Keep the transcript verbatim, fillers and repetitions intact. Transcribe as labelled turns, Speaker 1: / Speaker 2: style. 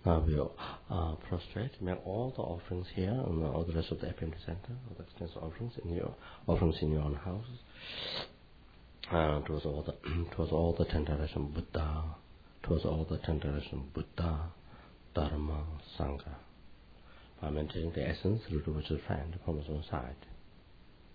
Speaker 1: Now we uh, prostrate, make all the offerings here and all the rest of the F M T center, all the extensive offerings in your offerings in your own houses. Uh, towards all the towards all the ten generation Buddha, towards all the ten generation Buddha, Dharma, Sangha. By maintaining the essence through which is found from his own side.